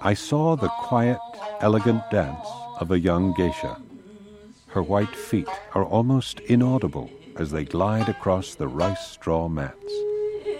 I saw the quiet, elegant dance of a young geisha. Her white feet are almost inaudible as they glide across the rice straw mats.